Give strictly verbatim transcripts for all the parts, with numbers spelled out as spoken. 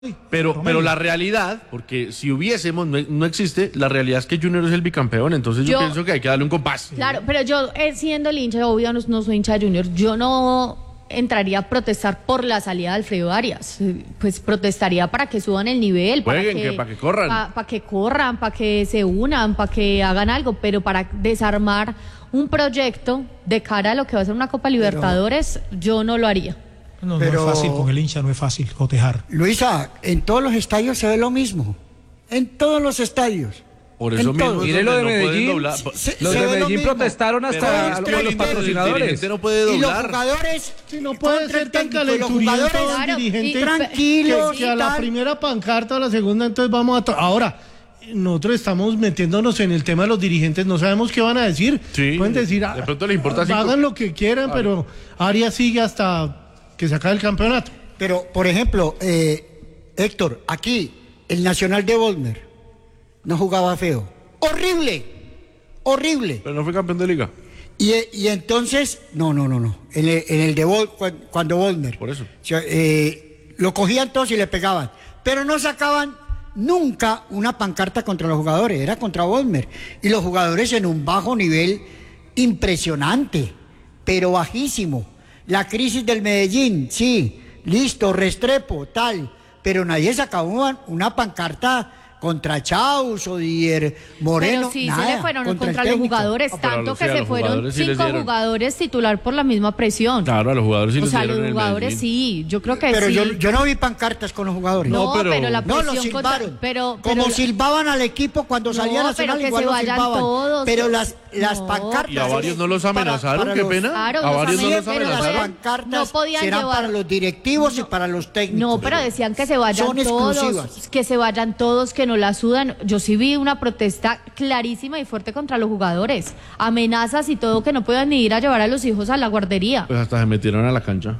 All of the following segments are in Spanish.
Pero, pero la realidad, porque si hubiésemos, no, no existe, la realidad es que Junior es el bicampeón, entonces yo, yo pienso que hay que darle un compás. Claro, pero yo, eh, siendo el hincha, obvio, no, no soy hincha de Junior, yo no entraría a protestar por la salida de Alfredo Arias. Pues protestaría para que suban el nivel, para Jueguen, que, que, para que corran. Para pa que corran, para que se unan, para que hagan algo, pero para desarmar un proyecto de cara a lo que va a ser una Copa Libertadores, pero yo no lo haría. No, Pero, no es fácil, con el hincha no es fácil cotejar. Luisa, en todos los estadios se ve lo mismo. En todos los estadios. Por eso en mismo. todos. Mire lo de no Medellín. Se, los se de ve lo Medellín mismo. protestaron hasta Pero los, los patrocinadores. No puede Y los doblar. jugadores, Sí, no puede contra ser el tan técnico, y los calenturiento jugadores, el Claro, dirigente y- tranquilos que, que a y la tal. primera pancarta o a la segunda, entonces vamos a... to- Ahora, nosotros estamos metiéndonos en el tema de los dirigentes, no sabemos qué van a decir. Sí, pueden decir, de pronto les importa ah, cinco. hagan lo que quieran, Vale. pero Arias sigue hasta que se acabe el campeonato. Pero, por ejemplo, eh, Héctor, aquí, el Nacional de Volmer no jugaba feo. ¡Horrible! ¡Horrible! Pero no fue campeón de liga. Y, y entonces, no, no, no, no. En el, en el de Vol, cuando Volmer. Por eso. O sea, eh, lo cogían todos y le pegaban. Pero no sacaban nunca una pancarta contra los jugadores, era contra Volmer. Y los jugadores en un bajo nivel impresionante, pero bajísimo. La crisis del Medellín, sí, listo, Restrepo, tal. Pero nadie sacaba una, una pancarta contra Chaus o Dier Moreno, Pero sí, nada, se le fueron contra, contra, el los técnico. jugadores, Ah, pero a tanto los- que sí, a se los fueron jugadores sí les cinco dieron. jugadores titular por la misma presión. Claro, a los jugadores sí O les sea, dieron los en el jugadores Medellín. sí, yo creo que Pero sí. yo, yo no vi pancartas con los jugadores. no, No, pero, pero- la No, presión lo contra, silbaron. pero, pero Como la- silbaban al equipo cuando salía No, Nacional, pero que igual se lo vayan silbaban. todos. Pero las, las No. pancartas... Y a varios no los para- amenazaron, para qué los- pena. Claro, a los varios no los amenazaron, Las amenazaron. pancartas no podían serán llevar- para los directivos y para los técnicos. No, pero decían que se vayan Son todos, exclusivas. que se vayan todos, que no la sudan. Yo sí vi una protesta clarísima y fuerte contra los jugadores. Amenazas y todo, que no puedan ni ir a llevar a los hijos a la guardería. Pues hasta se metieron a la cancha.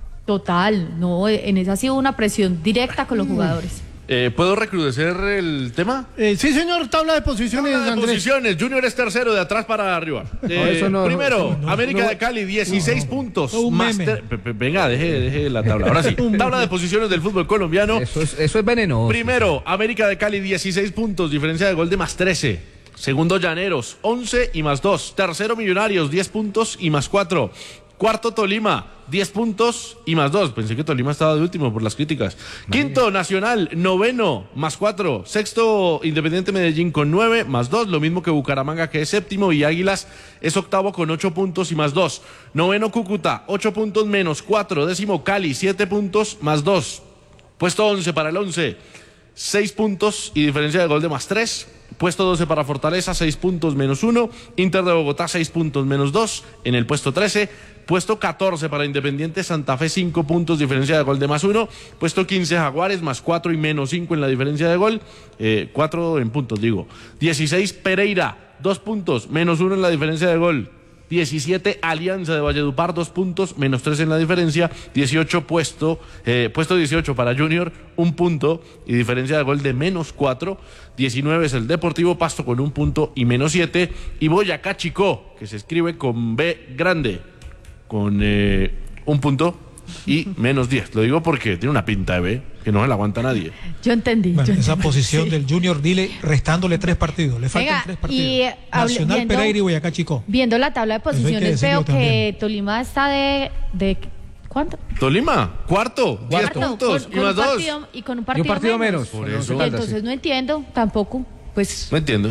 Total, no, en esa sí hubo una presión directa con los jugadores. Eh, ¿Puedo recrudecer el tema? Eh, sí, señor, tabla de posiciones, Tabla de Andrés. posiciones, Junior es tercero, de atrás para arriba. Eh, eso no, primero, eso no, América no. de Cali, dieciséis puntos. Un más meme. ter- pe- pe- Venga, deje, deje la tabla. Ahora sí, tabla de posiciones del fútbol colombiano. Eso es, eso es venenoso. Primero, América de Cali, dieciséis puntos, diferencia de gol de más trece. Segundo, Llaneros, once y más dos. Tercero, Millonarios, diez puntos y más cuatro. Cuarto, Tolima, diez puntos y más dos. Pensé que Tolima estaba de último por las críticas. Quinto, Nacional, noveno, más cuatro. Sexto, Independiente Medellín con nueve, más dos. Lo mismo que Bucaramanga, que es séptimo. Y Águilas es octavo con ocho puntos y más dos. Noveno, Cúcuta, ocho puntos menos cuatro. Décimo, Cali, siete puntos más dos. Puesto once para el once, seis puntos y diferencia de gol de más tres. Puesto doce para Fortaleza, seis puntos menos uno. Inter de Bogotá, seis puntos menos dos. En el puesto trece. Puesto catorce para Independiente Santa Fe, cinco puntos, diferencia de gol de más uno. Puesto quince Jaguares, más cuatro y menos cinco en la diferencia de gol. Eh, cuatro en puntos, digo. dieciséis Pereira, dos puntos, menos uno en la diferencia de gol. diecisiete Alianza de Valledupar, dos puntos, menos tres en la diferencia. dieciocho puesto, eh, puesto dieciocho para Junior, un punto y diferencia de gol de menos cuatro. diecinueve es el Deportivo Pasto con un punto y menos siete. Y Boyacá Chicó, que se escribe con B grande, con eh, un punto y menos diez. Lo digo porque tiene una pinta de B que no se la aguanta nadie. Yo entendí. Bueno, yo esa entendí. posición Sí. del Junior, dile, restándole tres partidos. Le faltan Venga, tres partidos. y, hable- Nacional, viendo- Pereira y Boyacá Chico. Viendo la tabla de hay que posiciones, decirlo veo que también. Tolima está de, de ¿cuánto? Tolima, cuarto, diez Cuarto, puntos con- y con más un dos. partido- y con un Y partido, un partido menos. Por Con eso. Once Caldas, Entonces sí. no entiendo tampoco, pues No entiendo.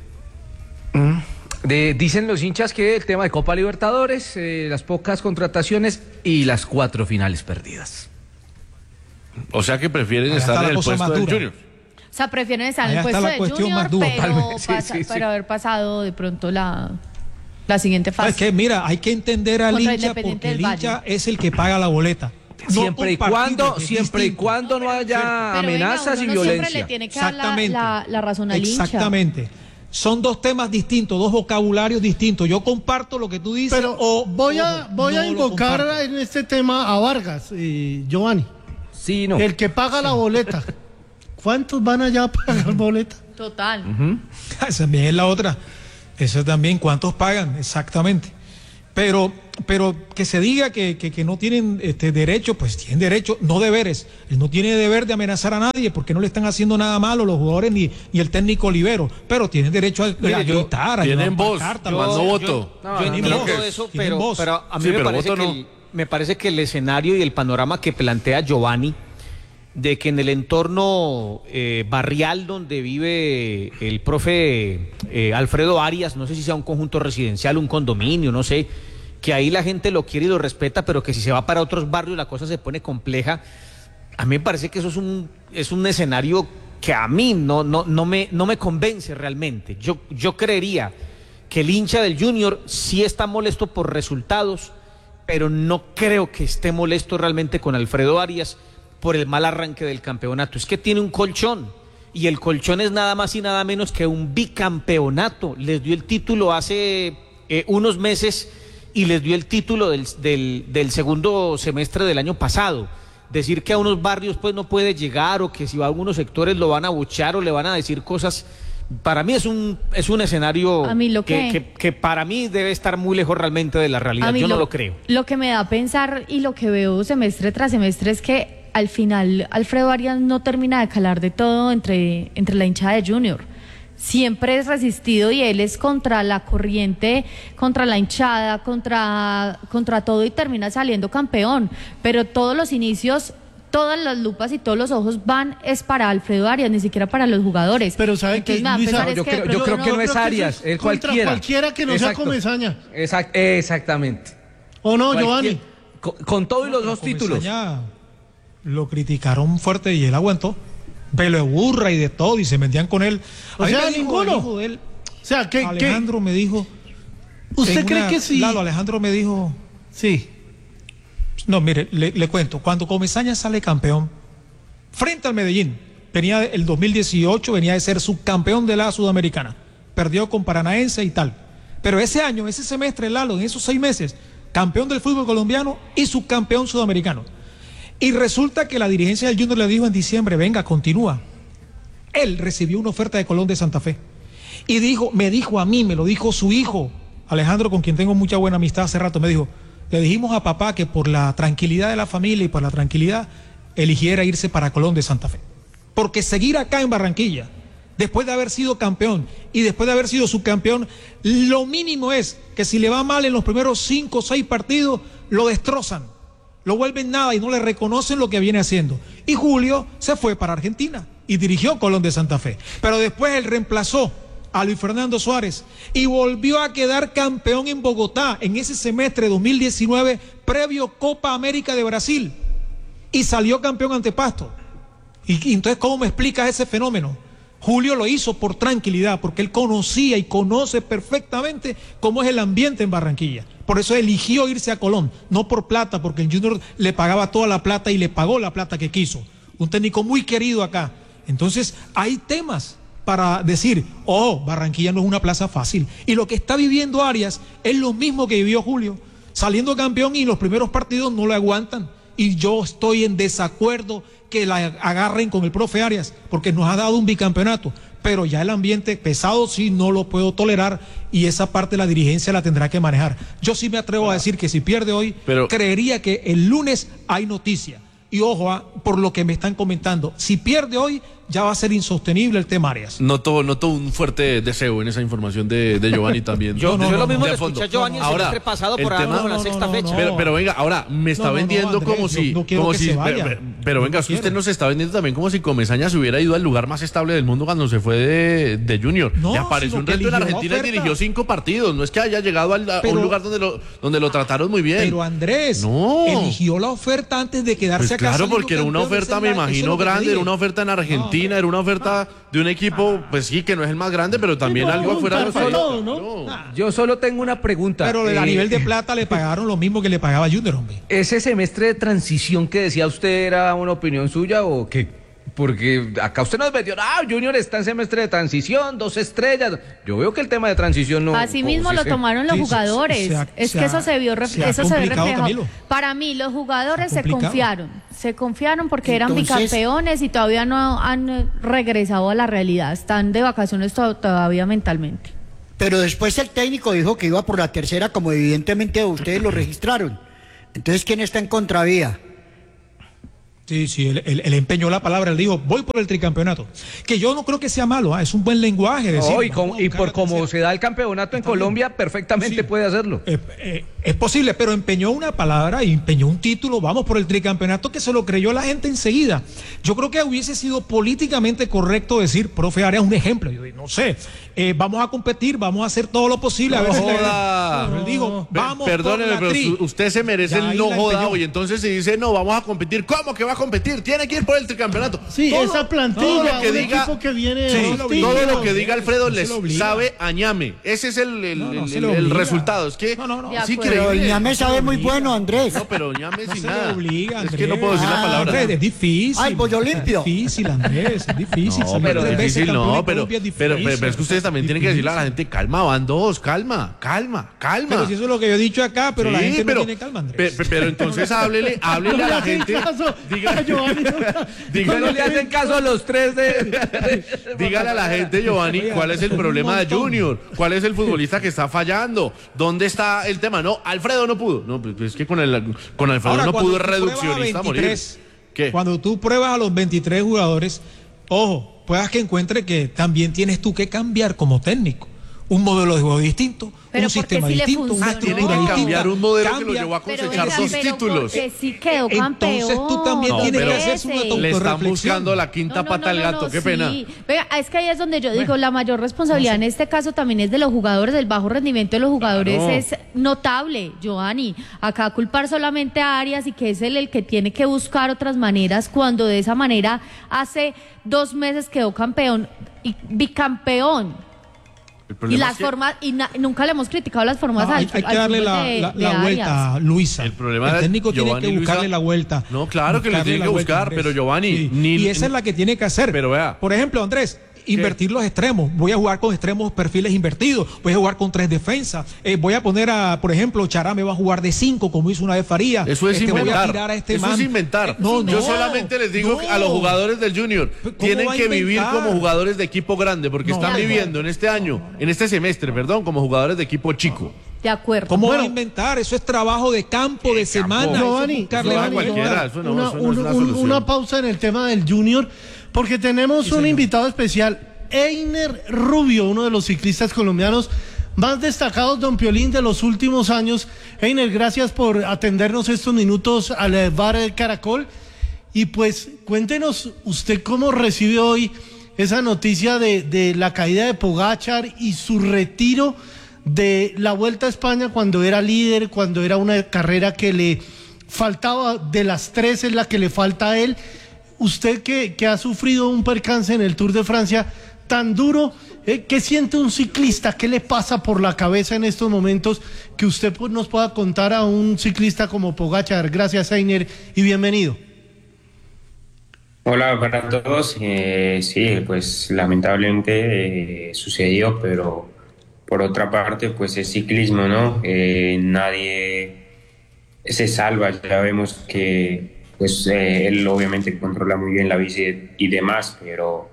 De- dicen los hinchas que el tema de Copa Libertadores, eh, las pocas contrataciones y las cuatro finales perdidas. O sea que prefieren Allá estar está en la el cosa puesto más del dura. Junior. o sea, prefieren estar en Allá el está puesto la de cuestión Junior, más dura. pero, Totalmente, sí, pasa- sí, sí. pero haber pasado de pronto la, la siguiente fase. Es que mira, hay que entender al Contra hincha Independiente porque el del hincha Valle. es el que paga la boleta. No Siempre y un partido, cuando, que es siempre y distinto. cuando no haya Pero venga, amenazas uno y no violencia. siempre le tiene que dar la, Exactamente. la, la razón al hincha. Exactamente. Son dos temas distintos, dos vocabularios distintos. Yo comparto lo que tú dices. Pero o voy a, ojo, voy no a lo invocar comparto. en este tema a Vargas, eh, Giovanni. Sí, no. El que paga la boleta. ¿Cuántos van allá a pagar boleta? Total. Esa también es la otra. Eso también, ¿cuántos pagan? Exactamente. Pero, pero que se diga que, que, que no tienen este, derecho, pues tienen derecho, no deberes. Él no tiene deber de amenazar a nadie porque no le están haciendo nada malo los jugadores ni, ni el técnico Olivero, pero tienen derecho a, Mire, a yo- gritar, a tienen llevar voz, pancartas, yo- más no voto. No, Yo no, entiendo no, que- eso, tienen pero, voz. pero a mí Sí, me, pero parece voto que no. el, me parece que el escenario y el panorama que plantea Giovanni, de que en el entorno eh, barrial donde vive el profe eh, Alfredo Arias, no sé si sea un conjunto residencial, un condominio, no sé, que ahí la gente lo quiere y lo respeta, pero que si se va para otros barrios la cosa se pone compleja. A mí me parece que eso es un, es un escenario que a mí no, no, no, me, no me convence realmente. Yo, yo creería que el hincha del Junior sí está molesto por resultados, pero no creo que esté molesto realmente con Alfredo Arias por el mal arranque del campeonato. Es que tiene un colchón, y el colchón es nada más y nada menos que un bicampeonato. Les dio el título hace eh, unos meses y les dio el título del, del, del segundo semestre del año pasado. Decir que a unos barrios pues no puede llegar, o que si va a algunos sectores lo van a abuchear o le van a decir cosas, para mí es un, es un escenario A mí lo que, que- que, que para mí debe estar muy lejos realmente de la realidad. A mí Yo no lo creo. Lo que me da a pensar y lo que veo semestre tras semestre es que al final Alfredo Arias no termina de calar de todo entre, entre la hinchada de Junior. Siempre es resistido y él es contra la corriente, contra la hinchada, contra, contra todo, y termina saliendo campeón. Pero todos los inicios, todas las lupas y todos los ojos van es para Alfredo Arias, ni siquiera para los jugadores. Pero ¿sabe Entonces qué, me da a Luisa? pensar es yo que creo, de yo pronto creo que no es creo que eso Arias, es es contra cualquiera. cualquiera que no sea Exacto. Comesaña. Exact- exactamente. ¿O no, Cualquier- Giovanni? Con, con todo y los dos títulos. Comesaña lo criticaron fuerte y él aguantó. Pelo de burra y de todo, y se metían con él. O A mí sea, me dijo ninguno. el hijo de él, O sea, ¿qué? qué? Alejandro me dijo. ¿Usted en cree una- que sí? Lalo, Alejandro me dijo. Sí. No, mire, le, le cuento. Cuando Comesaña sale campeón, frente al Medellín, venía de- el dos mil dieciocho, venía de ser subcampeón de la Sudamericana. Perdió con Paranaense y tal. Pero ese año, ese semestre, Lalo, en esos seis meses, campeón del fútbol colombiano y subcampeón sudamericano. Y resulta que la dirigencia del Junior le dijo en diciembre: venga, continúa. Él recibió una oferta de Colón de Santa Fe. Y dijo, me dijo a mí, me lo dijo su hijo, Alejandro, con quien tengo mucha buena amistad hace rato, me dijo, le dijimos a papá que por la tranquilidad de la familia y por la tranquilidad, eligiera irse para Colón de Santa Fe. Porque seguir acá en Barranquilla, después de haber sido campeón y después de haber sido subcampeón, lo mínimo es que si le va mal en los primeros cinco o seis partidos, lo destrozan, lo vuelven nada y no le reconocen lo que viene haciendo. Y Julio se fue para Argentina y dirigió Colón de Santa Fe. Pero después él reemplazó a Luis Fernando Suárez y volvió a quedar campeón en Bogotá en ese semestre dos mil diecinueve, previo Copa América de Brasil, y salió campeón ante Pasto. Y, y entonces, ¿cómo me explicas ese fenómeno? Julio lo hizo por tranquilidad, porque él conocía y conoce perfectamente cómo es el ambiente en Barranquilla. Por eso eligió irse a Colón, no por plata, porque el Junior le pagaba toda la plata y le pagó la plata que quiso. Un técnico muy querido acá. Entonces, hay temas para decir, oh, Barranquilla no es una plaza fácil. Y lo que está viviendo Arias es lo mismo que vivió Julio, saliendo campeón y los primeros partidos no lo aguantan. Y yo estoy en desacuerdo que la agarren con el profe Arias, porque nos ha dado un bicampeonato, pero ya el ambiente pesado sí no lo puedo tolerar, y esa parte la dirigencia la tendrá que manejar. Yo sí me atrevo a decir que si pierde hoy, Pero- creería que el lunes hay noticia. Y ojo, ah, por lo que me están comentando, si pierde hoy, ya va a ser insostenible el tema Arias. Noto, noto un fuerte deseo en esa información de, de Giovanni también. Yo, no, yo no, lo mismo de le fondo. escuché a Giovanni el Ahora, semestre pasado el por tema- algo en la no, no, sexta no, fecha. no. Pero, pero venga, ahora me está No, no, no, vendiendo Andrés, como yo si, no quiero como que si, se vaya. pero, pero No venga, es que usted quiero. nos está vendiendo también como si Comesaña se hubiera ido al lugar más estable del mundo cuando se fue de, de Junior. No, y apareció sino un que reto en eligió la Argentina y oferta. dirigió cinco partidos. No es que haya llegado al- a, Pero- un lugar donde lo, donde lo trataron muy bien. Pero Andrés, No. eligió la oferta antes de quedarse Pues acá. claro, saliendo porque era una campeón, oferta, esa me es la- eso es imagino, lo que te grande, era dije. una oferta en Argentina, era una oferta de un equipo, pues sí, que no es el más grande, pero también puede algo afuera de juntar los para todo, ¿no? Yo solo tengo una pregunta. Pero a Eh, nivel de plata le pagaron lo mismo que le pagaba Junior, hombre. ¿Ese semestre de transición que decía usted era una opinión suya o qué? Porque acá usted nos vendió, ah, Junior está en semestre de transición, dos estrellas. Yo veo que el tema de transición no... Así oh, mismo sí, lo sí. tomaron los Sí, se- jugadores. se ha- es se que ha- eso se vio, ref- se ha eso se ve complicado, reflejado. Camilo. Para mí, los jugadores Se ha se complicado. confiaron. Se confiaron porque eran Entonces- bicampeones y todavía no han eh, regresado a la realidad. Están de vacaciones to- todavía mentalmente. pero después el técnico dijo que iba por la tercera, como evidentemente ustedes lo registraron. Entonces, ¿quién está en contravía? Sí, sí, él, él- él empeñó la palabra, él dijo, voy por el tricampeonato. Que yo no creo que sea malo, ¿ah? Es un buen lenguaje. Decir, No, y, vamos como- a y buscar por la como tercera. se da el campeonato en Está bien. Colombia, perfectamente Sí. puede hacerlo. Eh, eh, es posible, pero empeñó una palabra y empeñó un título, vamos por el tricampeonato, que se lo creyó la gente enseguida. Yo creo que hubiese sido políticamente correcto decir, profe Arias, un ejemplo, yo no sé, eh, vamos a competir, vamos a hacer todo lo posible. a No ver si le- joda. Pero él dijo, Pe- vamos Perdóneme, por la pero tri. su- usted se merece Ya ahí el no la joda empeñó. hoy. Entonces se dice, no, vamos a competir. ¿Cómo que va a competir? Tiene que ir por el tricampeonato. Sí, Todo- esa plantilla, todo lo que un diga, equipo que viene sí, distinto. todo lo que diga Alfredo No se les lo obliga. sabe a ñame. Ese es el, el, No, no el- se el- lo el obliga. resultado. Es que No, no, no. De es acuerdo. Pero increíble. el ñame sabe muy obliga. bueno, Andrés. No, pero ñame No sin se nada. le obliga, es Andrés. que no puedo decir la Ah, palabra. Andrés, es difícil. Ay, pollo limpio. Es difícil, Andrés, es difícil. No, Salir pero tres veces difícil campeón no, de pero, Colombia es pero, difícil. pero es que ustedes también tienen que decirle a la gente, calma, van dos, calma, calma, calma. Pero si eso es lo que yo he dicho acá, pero la Sí, gente pero, no tiene calma, Andrés. pe- pe- pero entonces háblele, háblele No a le la hacen gente. caso Diga, a Giovanni. dígale, No le hacen caso a los tres de... dígale a la gente, Giovanni, Oiga, cuál es el un problema de montón. Junior, cuál es el futbolista que está fallando, dónde está el tema. No, Alfredo no pudo. No, pues es que con, el, con Alfredo Ahora, no cuando pudo tú pruebas a reduccionista a morir. veintitrés, ¿Qué? Cuando tú pruebas a los veintitrés jugadores, ojo, puedas que encuentre que también tienes tú que cambiar como técnico. Un modelo de juego distinto, Pero un porque sistema sí le distinto, funcionó. una Ah, tiene estructura que distinta. cambiar un modelo que lo Cambia. llevó a Pero, cosechar venga, dos pero títulos. porque sí quedó campeón. Entonces tú también No, tienes pero que hacer su Le Le están autorreflexión. buscando la quinta No, no, pata no, al no, gato, no, qué sí. pena. Vea, es que ahí es donde yo digo, la mayor responsabilidad en este caso también es de los jugadores, del bajo rendimiento de los jugadores Claro. es notable, Giovanni. Acá culpar solamente a Arias y que es él el que tiene que buscar otras maneras cuando de esa manera hace dos meses quedó campeón y bicampeón. El Y problema las es que- formas, y na- nunca le hemos criticado las formas No, hay, al, hay que al darle fútbol la, de- la- de la Arias. vuelta, Luisa. El problema el es técnico tiene Giovanni que Luisa- buscarle la vuelta. No, claro que le Buscarle tiene la que vuelta, buscar, Andrés. pero Giovanni, Sí, ni- y esa es la que tiene que hacer. Pero vea. Por ejemplo, Andrés, invertir los extremos. Voy a jugar con extremos perfiles invertidos. Voy a jugar con tres defensas. Eh, voy a poner a, por ejemplo, Charame va a jugar de cinco, como hizo una vez Faría. Eso es Este, voy a inventar. tirar a este Eso man. es inventar. Eh, no, Yo no, solamente les digo no. a los jugadores del Junior, ¿Cómo tienen va a que vivir inventar? como jugadores de equipo grande, porque No. están De acuerdo. viviendo en este año, en este semestre, perdón, como jugadores de equipo chico. De acuerdo. ¿Cómo Bueno. va a inventar? Eso es trabajo de campo, de semana. Eso es Giovanni, buscarle Giovanni, la vuelta. cualquiera, eso no- una, eso no es un- una un- solución. una pausa en el tema del Junior, porque tenemos un invitado especial, Einer Rubio, uno de los ciclistas colombianos más destacados, don Piolín, de los últimos años. Einer, gracias por atendernos estos minutos al eh, bar del Caracol. Y pues cuéntenos usted cómo recibe hoy esa noticia de, de la caída de Pogačar y su retiro de la Vuelta a España cuando era líder, cuando era una carrera que le faltaba, de las tres es la que le falta a él. Usted que, que ha sufrido un percance en el Tour de Francia tan duro, eh, ¿qué siente un ciclista? ¿Qué le pasa por la cabeza en estos momentos que usted pues, nos pueda contar a un ciclista como Pogačar? Gracias, Einer, y bienvenido. Hola para todos. Eh, sí, pues lamentablemente eh, sucedió, pero por otra parte, pues es ciclismo, ¿no? Eh, nadie se salva. Ya vemos que pues eh, él obviamente controla muy bien la bici y demás, pero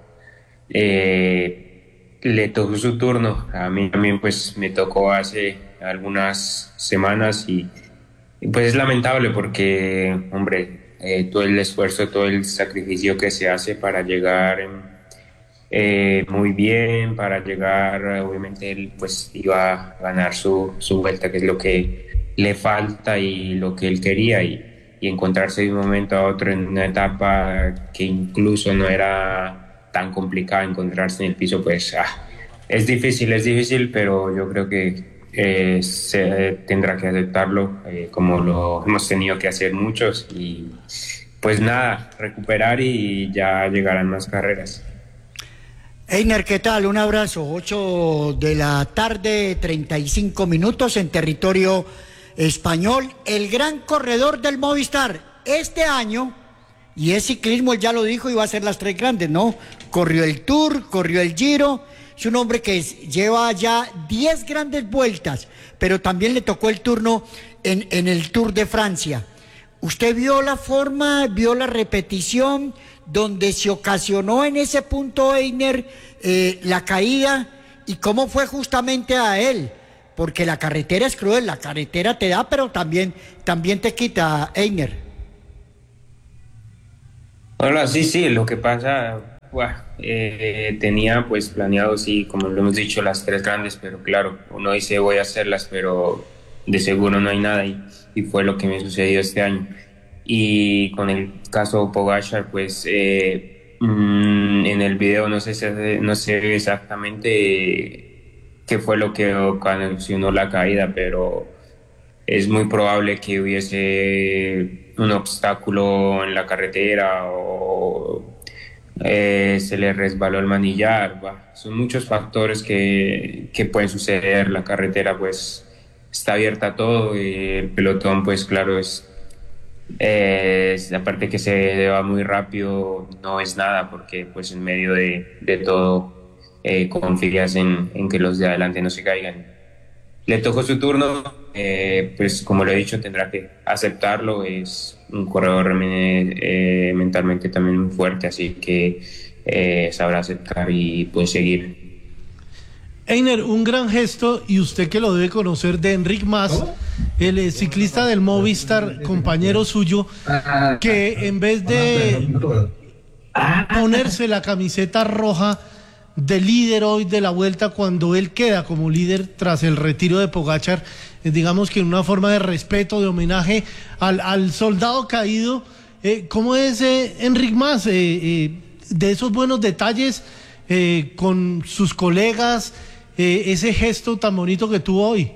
eh, le tocó su turno. A mí también pues me tocó hace algunas semanas y, y pues es lamentable porque, hombre, Eh, todo el esfuerzo, todo el sacrificio que se hace para llegar eh, muy bien, para llegar, obviamente él pues iba a ganar su, su vuelta, que es lo que le falta y lo que él quería, y, y encontrarse de un momento a otro en una etapa que incluso no era tan complicada, encontrarse en el piso, pues ah, es difícil, es difícil, pero yo creo que Eh, se tendrá que aceptarlo, eh, como lo hemos tenido que hacer muchos, y pues nada, recuperar y ya llegarán más carreras. Einer, ¿qué tal? Un abrazo. ocho de la tarde, treinta y cinco minutos en territorio español. El gran corredor del Movistar este año, y es ciclismo, él ya lo dijo, iba a ser las tres grandes, ¿no? Corrió el Tour, corrió el Giro. Es un hombre que es- lleva ya diez grandes vueltas, pero también le tocó el turno en, en el Tour de Francia. ¿Usted vio la forma, vio la repetición donde se ocasionó en ese punto, Einer, eh, la caída y cómo fue justamente a él, porque la carretera es cruel, la carretera te da, pero también, también te quita, Einer. Hola, sí, sí, lo que pasa, buah, eh, tenía pues planeado, sí, como lo hemos dicho, las tres grandes, pero claro, uno dice voy a hacerlas, pero de seguro no hay nada, y, y fue lo que me sucedió este año. Y con el caso Pogačar, pues eh, mmm, en el video no sé, si, no sé exactamente qué fue lo que ocasionó la caída, pero es muy probable que hubiese un obstáculo en la carretera o eh, se le resbaló el manillar. Bah, son muchos factores que, que pueden suceder. La carretera pues está abierta a todo y el pelotón pues claro es... Eh, aparte que se va muy rápido, no es nada porque pues en medio de, de todo eh, confías en, en que los de adelante no se caigan. Le tocó su turno, eh, pues como lo he dicho tendrá que aceptarlo, es un corredor eh, mentalmente también muy fuerte, así que eh, sabrá aceptar y pues seguir. Einer, un gran gesto, y usted que lo debe conocer, de Enric Mas, el eh, ciclista del Movistar, compañero suyo, que en vez de ponerse la camiseta roja de líder hoy de la Vuelta, cuando él queda como líder tras el retiro de Pogačar, eh, digamos que en una forma de respeto, de homenaje al, al soldado caído, eh, ¿cómo es eh, Enric Mas? Eh, eh, de esos buenos detalles eh, con sus colegas, Eh, ese gesto tan bonito que tuvo hoy.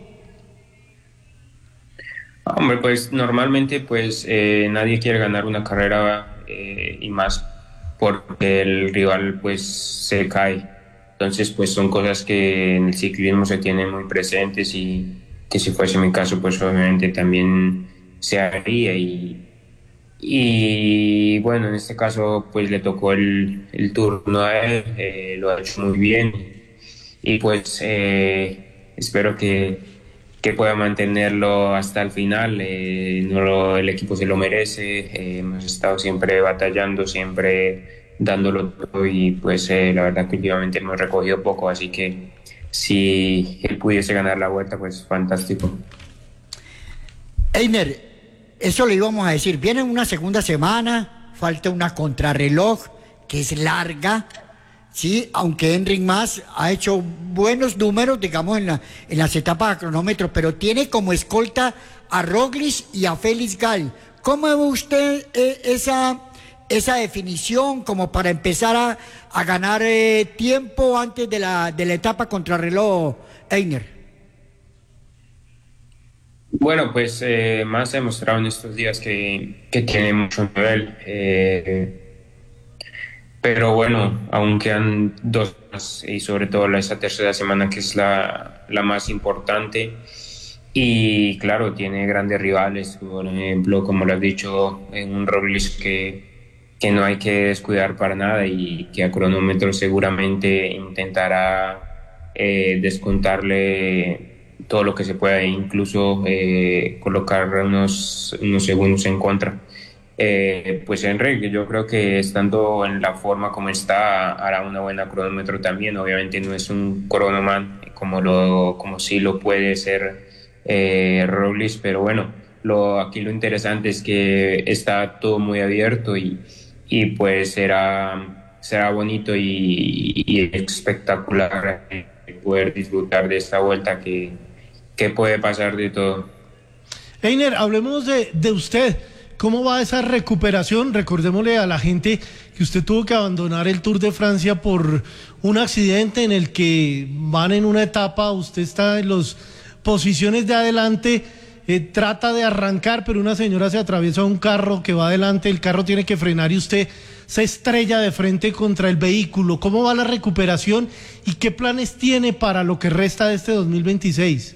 Hombre, pues normalmente pues eh, nadie quiere ganar una carrera eh, y más porque el rival pues se cae. Entonces pues son cosas que en el ciclismo se tienen muy presentes y que si fuese mi caso pues obviamente también se haría y, y bueno, en este caso pues le tocó el, el turno a él, eh, lo ha hecho muy bien. Y pues eh, espero que, que pueda mantenerlo hasta el final. Eh, no lo, el equipo se lo merece. Eh, hemos estado siempre batallando, siempre dándolo todo y pues eh, la verdad que últimamente hemos recogido poco. Así que si él pudiese ganar la Vuelta, pues fantástico. Einer, eso le íbamos a decir. Viene una segunda semana, falta una contrarreloj que es larga. Sí, aunque Enric Mas ha hecho buenos números, digamos, en, la, en las etapas a cronómetro, pero tiene como escolta a Roglic y a Félix Gall. ¿Cómo ve usted eh, esa, esa definición como para empezar a, a ganar eh, tiempo antes de la, de la etapa contrarreloj, Einer? Bueno, pues eh, Mas ha demostrado en estos días que, que tiene mucho nivel. Eh, Pero bueno, aún quedan dos más y sobre todo esa tercera semana que es la, la más importante. Y claro, tiene grandes rivales, por ejemplo, como lo has dicho, en un Roglic que, que no hay que descuidar para nada y que a cronómetro seguramente intentará eh, descontarle todo lo que se pueda e incluso eh, colocar unos, unos segundos en contra. Eh, pues Enrique, yo creo que estando en la forma como está hará una buena cronómetro también. Obviamente no es un cronoman como lo como sí lo puede ser eh, Roglic, pero bueno, lo aquí lo interesante es que está todo muy abierto y, y pues será será bonito y, y espectacular poder disfrutar de esta Vuelta que, que puede pasar de todo. Einer, hablemos de, de usted. ¿Cómo va esa recuperación? Recordémosle a la gente que usted tuvo que abandonar el Tour de Francia por un accidente en el que van en una etapa, usted está en las posiciones de adelante, eh, trata de arrancar, pero una señora se atraviesa un carro que va adelante, el carro tiene que frenar y usted se estrella de frente contra el vehículo. ¿Cómo va la recuperación y qué planes tiene para lo que resta de este dos mil veintiséis?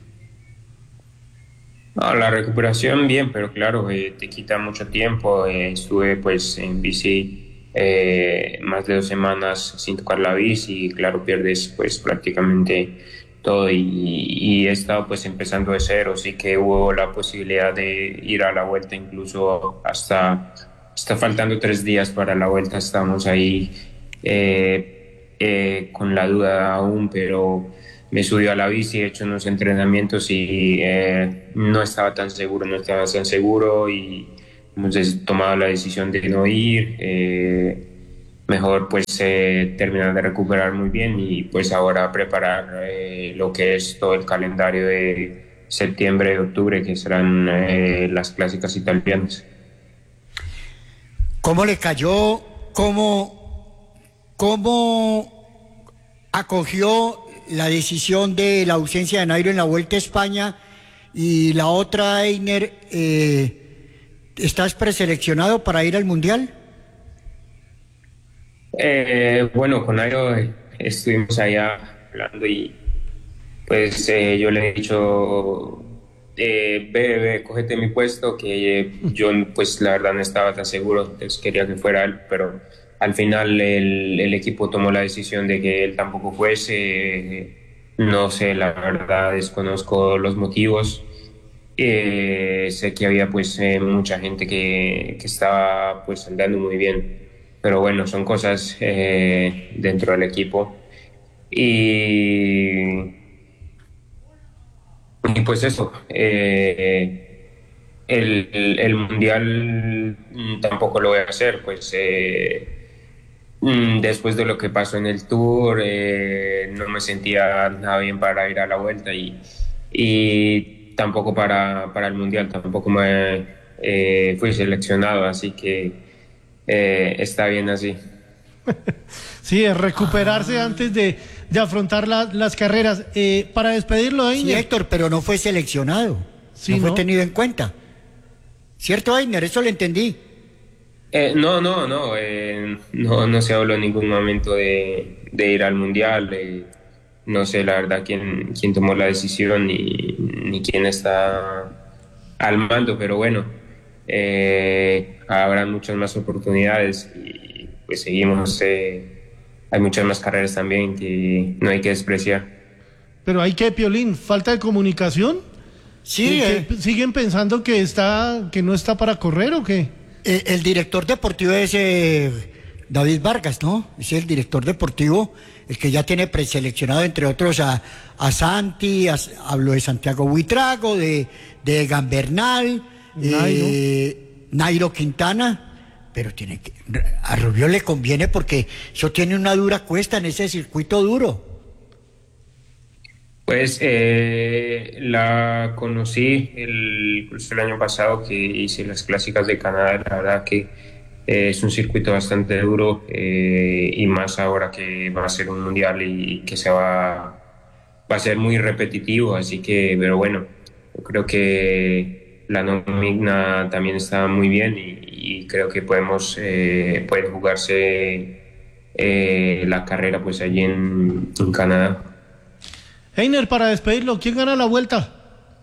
No, la recuperación bien, pero claro, eh, te quita mucho tiempo. Eh, estuve pues en bici eh, más de dos semanas sin tocar la bici y claro, pierdes pues prácticamente todo y, y he estado pues empezando de cero, sí que hubo la posibilidad de ir a la Vuelta incluso hasta, hasta faltando tres días para la Vuelta, estamos ahí eh, eh, con la duda aún, pero me subió a la bici, he hecho unos entrenamientos y eh, no estaba tan seguro, no estaba tan seguro y hemos tomado la decisión de no ir. Eh, mejor pues eh, terminar de recuperar muy bien y pues ahora preparar eh, lo que es todo el calendario de septiembre y octubre, que serán eh, las clásicas italianas. ¿Cómo le cayó? ¿Cómo, cómo acogió la decisión de la ausencia de Nairo en la Vuelta a España? Y la otra, Einer, eh, ¿estás preseleccionado para ir al Mundial? Eh, bueno, con Nairo estuvimos allá hablando y pues eh, yo le he dicho, eh, ve, ve, cógete mi puesto, que eh, yo pues la verdad no estaba tan seguro, entonces quería que fuera él, pero al final el, el equipo tomó la decisión de que él tampoco fuese. No sé, la verdad desconozco los motivos. Eh, sé que había pues eh, mucha gente que, que estaba pues andando muy bien, pero bueno, son cosas eh, dentro del equipo y, y pues eso, eh, el, el, el mundial tampoco lo voy a hacer, pues eh, después de lo que pasó en el Tour, eh, no me sentía nada bien para ir a la Vuelta y, y tampoco para, para el Mundial, tampoco me eh, fui seleccionado, así que eh, está bien así. Sí, es recuperarse ah. antes de, de afrontar la, las carreras. Eh, para despedirlo, Einer. Sí, Héctor, pero no fue seleccionado, sí, no fue ¿no? tenido en cuenta. ¿Cierto, Einer? Eso lo entendí. Eh, no, no, no, eh, no, no se habló en ningún momento de, de ir al Mundial. Eh, no sé la verdad quién, quién tomó la decisión ni, ni quién está al mando, pero bueno, eh, habrá muchas más oportunidades y pues seguimos. Eh, hay muchas más carreras también que no hay que despreciar. Pero hay que, Piolín, falta de comunicación. Sí. Eh. ¿Siguen pensando que está, que no está para correr o qué? Eh, el director deportivo es eh, David Vargas, ¿no? Es el director deportivo, el que ya tiene preseleccionado, entre otros, a, a Santi, a, hablo de Santiago Buitrago, de, de Egan Bernal, Nairo. Eh, Nairo Quintana, pero tiene que, a Rubio le conviene porque eso tiene una dura cuesta en ese circuito duro. Pues eh, la conocí el, el año pasado que hice las clásicas de Canadá. La verdad que eh, es un circuito bastante duro eh, y más ahora que va a ser un mundial y que se va, va a ser muy repetitivo, así que, pero bueno, yo creo que la nómina también está muy bien y, y creo que podemos eh, puede jugarse eh, la carrera pues allí en, en Canadá. Einer, para despedirlo, ¿quién gana la Vuelta?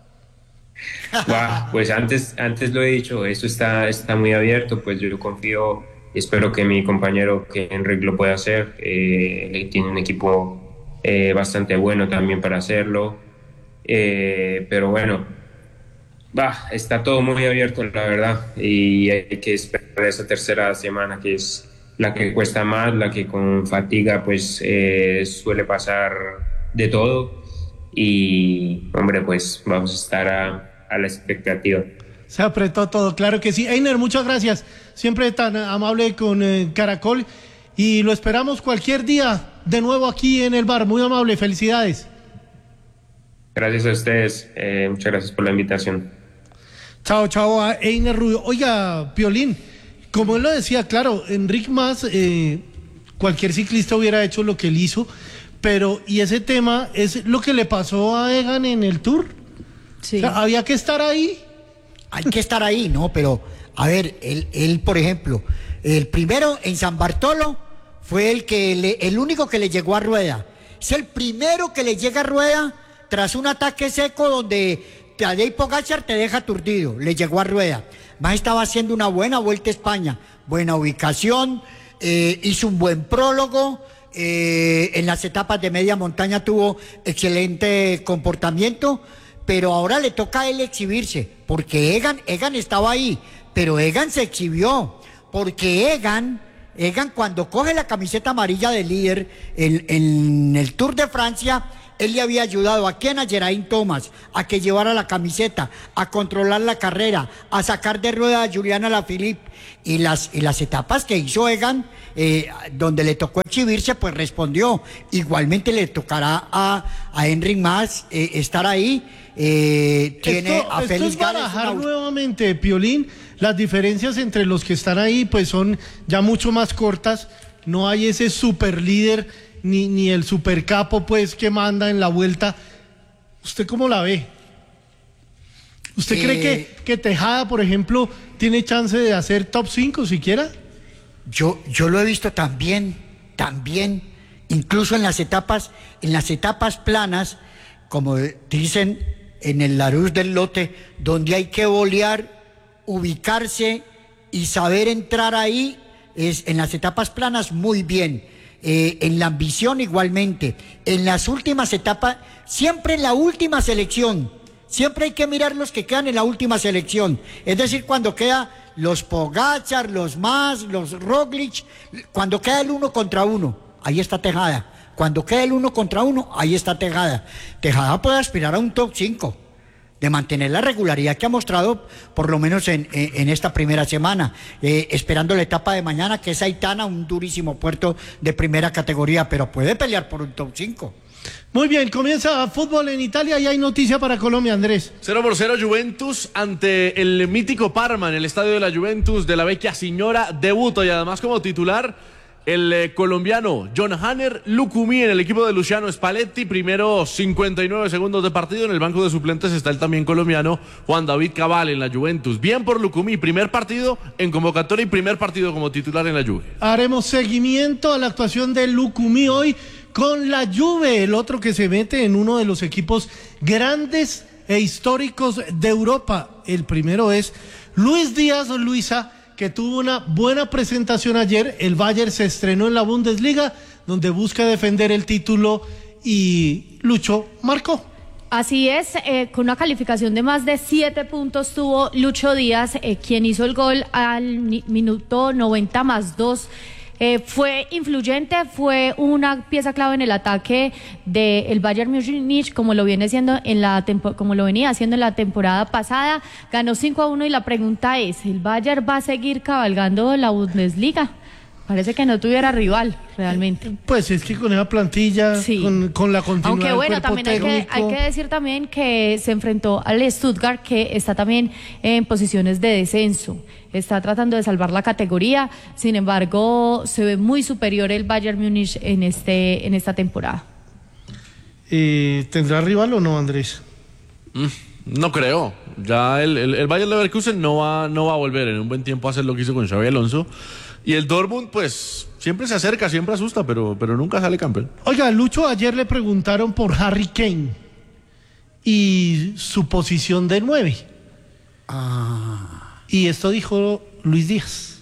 Bah, pues antes, antes lo he dicho, eso está, está muy abierto, pues yo confío, espero que mi compañero que Enric lo pueda hacer, eh, tiene un equipo eh, bastante bueno también para hacerlo, eh, pero bueno, bah, está todo muy abierto la verdad y hay que esperar esa tercera semana que es la que cuesta más, la que con fatiga pues eh, suele pasar de todo. Y, hombre, pues vamos a estar a, a la expectativa. Se apretó todo, claro que sí. Einer, muchas gracias. Siempre tan amable con eh, Caracol. Y lo esperamos cualquier día de nuevo aquí en el bar. Muy amable, felicidades. Gracias a ustedes. Eh, muchas gracias por la invitación. Chao, chao a Einer Rubio. Oiga, Piolín, como él lo decía, claro, Enric Mas, eh, cualquier ciclista hubiera hecho lo que él hizo. Pero, y ese tema es lo que le pasó a Egan en el Tour. Sí. O sea, había que estar ahí. Hay que estar ahí, ¿no? Pero, a ver, él, él por ejemplo, el primero en San Bartolo fue el que le, el único que le llegó a Rueda. Es el primero que le llega a Rueda tras un ataque seco donde Tadej Pogačar te deja aturdido. Le llegó a Rueda. Más estaba haciendo una buena Vuelta a España. Buena ubicación, eh, hizo un buen prólogo. Eh, en las etapas de media montaña tuvo excelente comportamiento, pero ahora le toca a él exhibirse, porque Egan, Egan estaba ahí, pero Egan se exhibió, porque Egan Egan, cuando coge la camiseta amarilla de líder en, en el Tour de Francia, él le había ayudado a quien, a Geraint Thomas, a que llevara la camiseta, a controlar la carrera, a sacar de rueda a Julián Alaphilippe. Y las, y las etapas que hizo Egan, eh, donde le tocó exhibirse, pues respondió. Igualmente le tocará a, a Enric Mas eh, estar ahí. Eh, tiene esto, a esto Félix es Gálvez. barajar nuevamente, Piolín. Las diferencias entre los que están ahí pues son ya mucho más cortas. No hay ese super líder ni, ni el super capo pues que manda en la vuelta. ¿Usted cómo la ve? ¿Usted Eh, cree que, que Tejada, por ejemplo, tiene chance de hacer top cinco siquiera? Yo, yo lo he visto también, también, incluso en las etapas, en las etapas planas, como dicen en el Larousse del Lote, donde hay que bolear, ubicarse y saber entrar ahí, es en las etapas planas muy bien. Eh, en la ambición igualmente. En las últimas etapas, siempre en la última selección, siempre hay que mirar los que quedan en la última selección. Es decir, cuando queda los Pogačar, los Mas, los Roglic, cuando queda el uno contra uno, ahí está Tejada. Cuando queda el uno contra uno, ahí está Tejada. Tejada puede aspirar a un top cinco, de mantener la regularidad que ha mostrado, por lo menos en, en, en esta primera semana, eh, esperando la etapa de mañana, que es Aitana, un durísimo puerto de primera categoría, pero puede pelear por un top cinco. Muy bien, comienza fútbol en Italia y hay noticia para Colombia, Andrés. cero por cero Juventus ante el mítico Parma en el estadio de la Juventus de la Vecchia Signora. Debuta y además como titular el eh, colombiano John Hanner Lucumí en el equipo de Luciano Spalletti. Primero cincuenta y nueve segundos de partido. En el banco de suplentes está el también colombiano Juan David Cabal en la Juventus. Bien por Lucumí, primer partido en convocatoria y primer partido como titular en la Juve. Haremos seguimiento a la actuación de Lucumí hoy con la Juve, el otro que se mete en uno de los equipos grandes e históricos de Europa. El primero es Luis Díaz, Luisa, que tuvo una buena presentación ayer. El Bayern se estrenó en la Bundesliga, donde busca defender el título, y Lucho marcó. Así es, eh, con una calificación de más de siete puntos tuvo Lucho Díaz, eh, quien hizo el gol al mi- minuto noventa más dos. Eh, fue influyente, fue una pieza clave en el ataque del Bayern Múnich, como lo viene siendo en la tempo, como lo venía haciendo en la temporada pasada. Ganó cinco a uno y la pregunta es, ¿el Bayern va a seguir cabalgando la Bundesliga? Parece que no tuviera rival, realmente. Pues es que con esa plantilla, Sí. con, con la continuidad Aunque del bueno, cuerpo también hay que, técnico. hay que decir también que se enfrentó al Stuttgart, que está también en posiciones de descenso. Está tratando de salvar la categoría, sin embargo, se ve muy superior el Bayern Múnich en este en esta temporada. Eh, ¿Tendrá rival o no, Andrés? Mm, no creo. Ya el, el, el Bayer Leverkusen no va, no va a volver en un buen tiempo a hacer lo que hizo con Xabi Alonso. Y el Dortmund, pues, siempre se acerca, siempre asusta, pero, pero nunca sale campeón. Oiga, Lucho, ayer le preguntaron por Harry Kane y su posición de nueve. Ah. Y esto dijo Luis Díaz.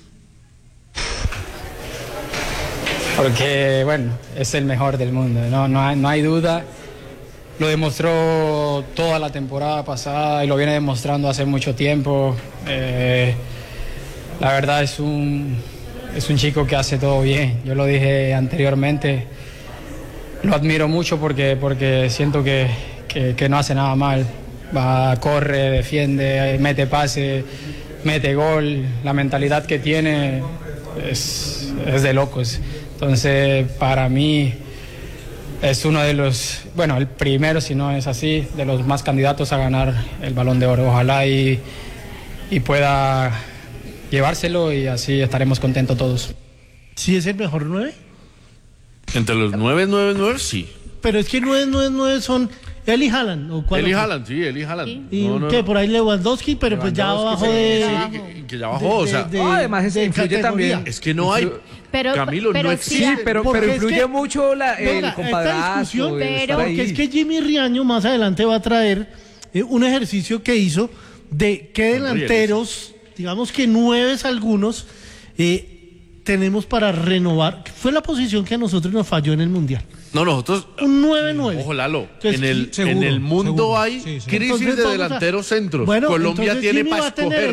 Porque, bueno, es el mejor del mundo, no, no, hay, no hay duda. Lo demostró toda la temporada pasada y lo viene demostrando hace mucho tiempo. Eh, la verdad es un, es un chico que hace todo bien. Yo lo dije anteriormente, lo admiro mucho porque, porque siento que, que, que no hace nada mal. Va, corre, defiende, mete pase, mete gol. La mentalidad que tiene es, es de locos. Entonces, para mí es uno de los, bueno, el primero, si no es así, de los más candidatos a ganar el Balón de Oro. Ojalá y, y pueda llevárselo y así estaremos contentos todos. ¿Sí es el mejor nueve? Entre los nueve, nueve, nueve, sí. Pero es que nueve, nueve, nueve son Eli Haaland. ¿O cuál Eli otro? Haaland, sí, Eli Haaland. ¿Y No, no, qué? no. Por ahí Lewandowski, pero pues ya Lewandowski, abajo de... sí, que, que ya bajó, o sea. Ah, además es- de influye categoría. también. Es que no hay. Pero, Camilo, pero no sí, existe. Sí, pero, Porque pero es influye que- mucho la, el Venga, compadrazgo. esta discusión, el estar pero- porque ahí. es que Jimmy Riaño más adelante va a traer eh, un ejercicio que hizo de qué delanteros, digamos que nueves algunos, eh, tenemos para renovar. Fue la posición que a nosotros nos falló en el Mundial. No, nosotros. Un nueve nueve. Ojo, Lalo. Entonces, En el, seguro, en el mundo seguro. hay Sí, sí. crisis Entonces de vamos a- delanteros centros. Bueno, Colombia entonces tiene Jimmy para va a tener escoger. eso.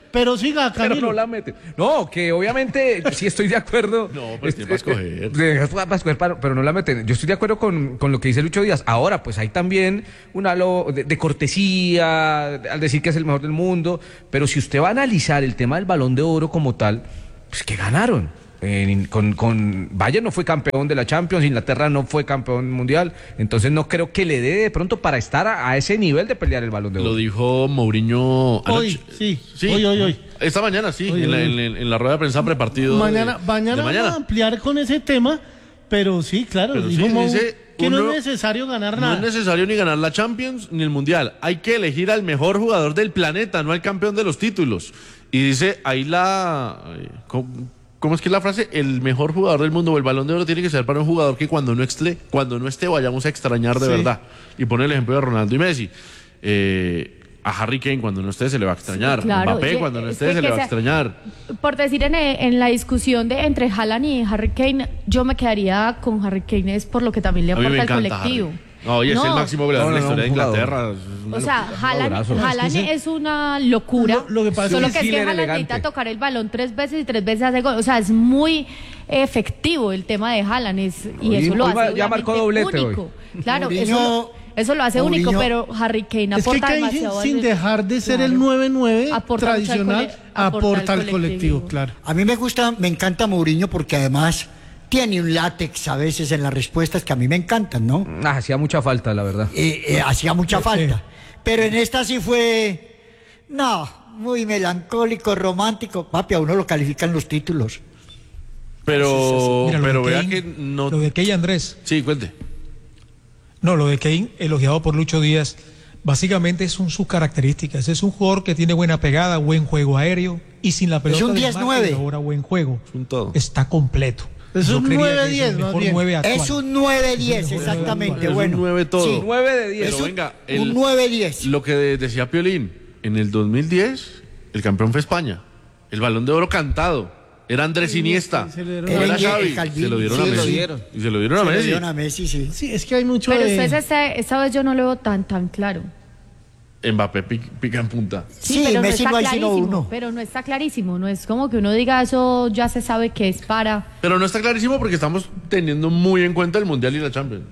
Pero siga, Camilo. Pero no la mete. No, que obviamente sí estoy de acuerdo. No, pues tiene para escoger. Eh, para escoger, para- pero no la meten. Yo estoy de acuerdo con, con lo que dice Lucho Díaz. Ahora, pues hay también un halo de, de cortesía al decir que es el mejor del mundo. Pero si usted va a analizar el tema del Balón de Oro como tal, pues que ganaron. En- con, con Bayern no fue campeón de la Champions, Inglaterra no fue campeón mundial, entonces no creo que le dé de pronto para estar a, a ese nivel de pelear el Balón de Oro. Lo dijo Mourinho Hoy, anoche. sí, hoy, hoy, hoy. Esta mañana, sí, Hoy, en, la, hoy. en la- en la rueda de prensa prepartido. Mañana, de, mañana, de vamos a mañana. ampliar con ese tema, pero sí, claro, Pero dijo sí, Mou dice, que no uno- es necesario ganar No nada. es necesario ni ganar la Champions ni el Mundial. Hay que elegir al mejor jugador del planeta, no al campeón de los títulos. Y dice ahí la... eh, ¿Cómo, cómo es que es la frase? El mejor jugador del mundo o el Balón de Oro tiene que ser para un jugador que cuando no esté, cuando no esté vayamos a extrañar de Sí. verdad. Y pone el ejemplo de Ronaldo y Messi. Eh, a Harry Kane cuando no esté se le va a extrañar. Sí, claro. Mbappé Y- cuando no es esté que- se que le va a sea- extrañar. Por decir en, en la discusión de entre Haaland y Harry Kane, yo me quedaría con Harry Kane es por lo que también le A mí me aporta al encanta colectivo. Harry. No, y es el No, máximo goleador No, de no, la no, historia de un jugador. Inglaterra. Es una O sea, locura. Haaland, jugadorazo. Haaland Es que es una locura. Lo- lo que pasa Solo es que es que que es Haaland elegante. necesita tocar el balón tres veces y tres veces hace gol. O sea, es muy efectivo el tema de Haaland es, y Hoy- eso lo hoy hace va- ya marcó obviamente doblete hoy. único. Claro, Mourinho- eso, lo- eso lo hace único, Mourinho- pero Harry Kane Es que aporta Kane, demasiado. sin al- dejar de ser Claro. el nueve nueve Aporta mucho al tradicional, cole- aporta aporta al al colectivo, colectivo. claro. A mí me gusta, me encanta Mourinho porque además tiene un látex a veces en las respuestas que a mí me encantan, ¿no? Ah, hacía mucha falta, la verdad. Eh, eh, hacía mucha Sí. falta. Pero en esta sí fue, no, muy melancólico, romántico. Papi, a uno lo califican los títulos. Pero, Mira, lo pero de vea Kane- que no... Lo de Kane, Andrés. Sí, cuente. No, lo de Kane, elogiado por Lucho Díaz, básicamente son sus características. Es un jugador que tiene buena pegada, buen juego aéreo y sin la pelota un de diez marca nueve. y ahora buen juego. Es un todo. Está completo. Es Yo un creería nueve que es diez, el más mejor bien. nueve actual. Es un nueve diez, Es un exactamente. Es un bueno. nueve todo. Sí, nueve de diez. Pero es un, venga, un el- nueve diez. Lo que de- decía Piolín, en el dos mil diez, el campeón fue España. El Balón de Oro cantado. Era Andrés Iniesta. y se le dieron No a era Messi. Xavi. Calvini. Se lo dieron Sí, a lo Messi. dieron. Y se lo dieron a Se le Messi. dieron a Messi, sí. Sí, es que hay mucho Pero de... ustedes esta, esta vez yo no lo veo tan tan claro. Mbappé pica, pica en punta. Sí, pero Messi no no está hay sino clarísimo. uno. Pero no está clarísimo. No es como que uno diga eso ya se sabe que es para. Pero no está clarísimo porque estamos teniendo muy en cuenta el Mundial y la Champions.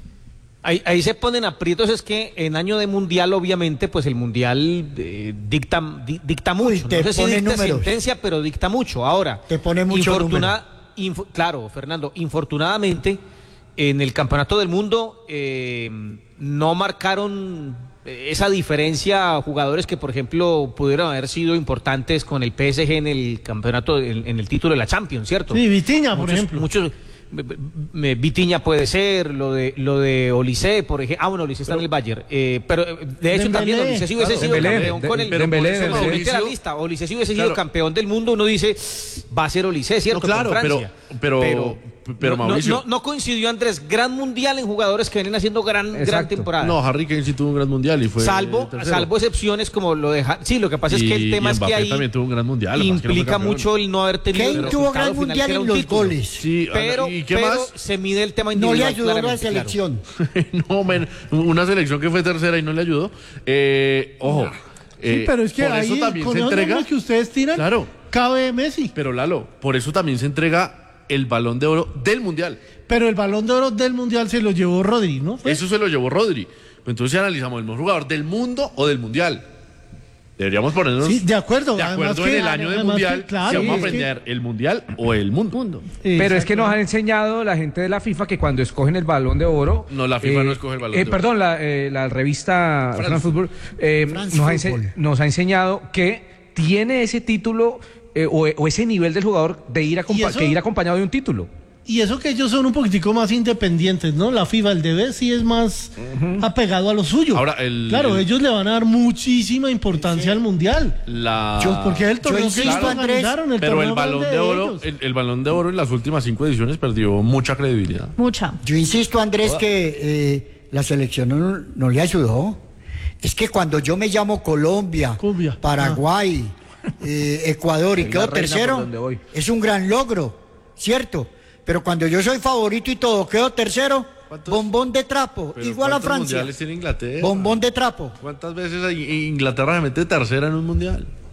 Ahí, ahí se ponen aprietos, es que en año de mundial, obviamente, pues el mundial eh, dicta, di- dicta mucho. Uy, te no sé si pone dicta números. sentencia, pero dicta mucho. Ahora, Te pone mucho infortuna- info- claro, Fernando, infortunadamente, en el Campeonato del Mundo eh, no marcaron eh, esa diferencia jugadores que, por ejemplo, pudieron haber sido importantes con el P S G en el campeonato, en, en el título de la Champions, ¿cierto? Sí, Vitinha, por Muchos- ejemplo. Muchos, me- me- Vitinha puede ser, lo de lo de Olise, por ejemplo. Ah, bueno, Olise está en el Bayern. Eh, pero eh, de hecho Dembélé, también Olise si hubiese claro, sido Dembélé, campeón de- con el pero por eso con el Mauricio- mete a la lista. Olise si hubiese Claro. sido campeón del mundo, uno dice va a ser Olise, ¿cierto? No, claro, Con pero- Francia. pero- pero, no- Mauricio- no, no coincidió Andrés, gran mundial en jugadores que vienen haciendo gran, gran Exacto. temporada. No, Harry Kane sí tuvo un gran Mundial y fue Salvo, tercero. salvo excepciones como lo de Ja- sí, lo que pasa es que el Y- tema y es que Mbappé ahí también tuvo un gran Mundial, lo que pasa es que no fue implica campeón. mucho el no haber tenido el Kane tuvo resultado gran final, mundial que era en un los título. goles. Sí, Pero, ¿y qué pero más? se mide el tema No individual. le ayudó a la claramente, claro. selección. no, men, una selección que fue tercera y no le ayudó. Eh, ojo. Sí, eh, pero es que por ahí, eso también con se esos entrega. nombres que ustedes tiran, Claro. cabe Messi. Pero Lalo, por eso también se entrega el Balón de Oro del Mundial. Pero el Balón de Oro del Mundial se lo llevó Rodri, ¿no? ¿Fue? Eso se lo llevó Rodri. Entonces si analizamos el mejor jugador del mundo o del Mundial. Deberíamos ponernos Sí, de acuerdo. de Además acuerdo que- en el año del además que, Mundial claro, si vamos a es que- aprender el Mundial o el mundo. Pero es que nos Exacto. han enseñado la gente de la FIFA que cuando escogen el Balón de Oro... No, la FIFA no escoge el Balón eh, de Oro. Perdón, la, eh, la revista France. France Football eh, France nos, ha ense- Football. nos ha enseñado que tiene ese título eh, o, o ese nivel del jugador de ir, acompa- ¿Y eso? que ir acompañado de un título. Y eso que ellos son un poquitico más independientes, ¿no? La FIFA, el D B sí es más apegado a lo suyo. Ahora, el- Claro, el- ellos le van a dar muchísima importancia al Mundial. La... Yo- porque es el torneo que insisto, ellos Andrés, organizaron, el Pero el torneo Balón grande de Oro, ellos. el, el Balón de Oro en las últimas cinco ediciones perdió mucha credibilidad. Mucha. Yo insisto, Andrés, que eh, la selección no, no le ayudó. Es que cuando yo me llamo Colombia, Colombia, Paraguay, eh, Ecuador y Soy quedo la reina por tercero, donde voy. es un gran logro, ¿cierto? Pero cuando yo soy favorito y todo, quedo tercero, ¿Cuántos- bombón de trapo, Pero igual a ¿cuántos Francia. mundiales tiene Inglaterra? Bombón de trapo. ¿Cuántas veces hay- Inglaterra se mete tercera en un mundial?